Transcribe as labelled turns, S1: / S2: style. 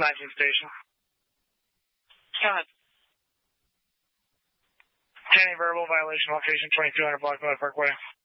S1: 19th station.
S2: Go ahead.
S1: Any verbal violation location 2200 Block Miller Parkway.